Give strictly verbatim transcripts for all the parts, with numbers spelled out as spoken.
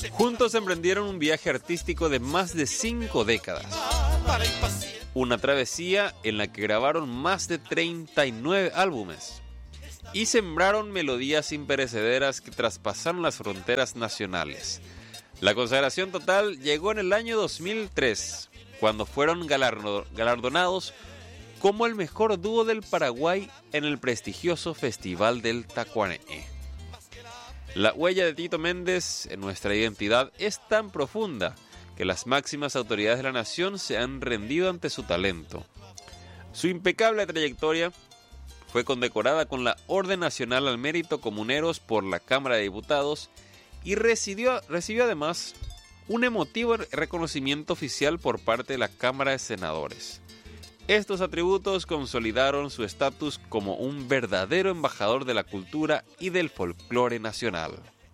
Juntos emprendieron un viaje artístico de más de cinco décadas. Una travesía en la que grabaron más de treinta y nueve álbumes y sembraron melodías imperecederas que traspasaron las fronteras nacionales. La consagración total llegó en el año dos mil tres, cuando fueron galardo- galardonados como el mejor dúo del Paraguay en el prestigioso Festival del Tacuané. La huella de Tito Méndez en nuestra identidad es tan profunda que las máximas autoridades de la nación se han rendido ante su talento. Su impecable trayectoria fue condecorada con la Orden Nacional al Mérito Comuneros por la Cámara de Diputados y recibió, recibió además un emotivo reconocimiento oficial por parte de la Cámara de Senadores. Estos atributos consolidaron su estatus como un verdadero embajador de la cultura y del folclore nacional.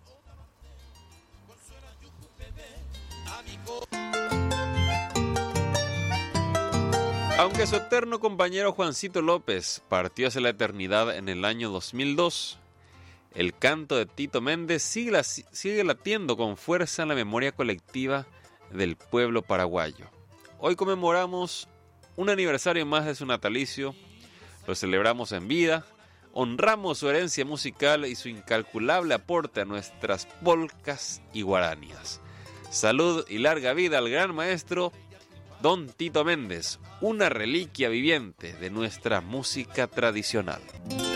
Aunque su eterno compañero Juancito López partió hacia la eternidad en el año dos mil dos, el canto de Tito Méndez sigue, la, sigue latiendo con fuerza en la memoria colectiva del pueblo paraguayo. Hoy conmemoramos un aniversario más de su natalicio, lo celebramos en vida, honramos su herencia musical y su incalculable aporte a nuestras polcas y guaranías. Salud y larga vida al gran maestro Don Tito Méndez, una reliquia viviente de nuestra música tradicional.